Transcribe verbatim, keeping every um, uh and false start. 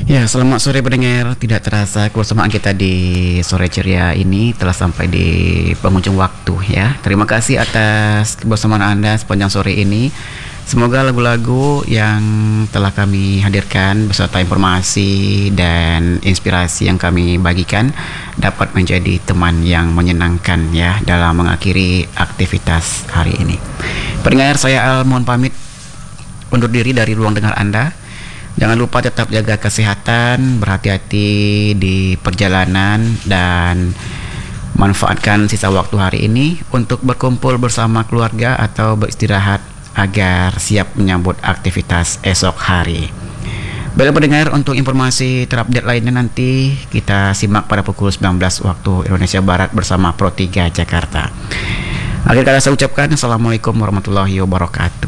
Ya, selamat sore pendengar. Tidak terasa kebersamaan kita di sore ceria ini telah sampai di penghujung waktu ya. Terima kasih atas kebersamaan Anda sepanjang sore ini. Semoga lagu-lagu yang telah kami hadirkan beserta informasi dan inspirasi yang kami bagikan dapat menjadi teman yang menyenangkan ya dalam mengakhiri aktivitas hari ini. Pendengar, saya Al mohon pamit undur diri dari ruang dengar Anda. Jangan lupa tetap jaga kesehatan, berhati-hati di perjalanan, dan manfaatkan sisa waktu hari ini untuk berkumpul bersama keluarga atau beristirahat agar siap menyambut aktivitas esok hari. Baiklah pendengar, untuk informasi terupdate lainnya nanti kita simak pada pukul sembilan belas waktu Indonesia Barat bersama Pro tiga Jakarta. Akhir kata saya ucapkan Assalamualaikum warahmatullahi wabarakatuh.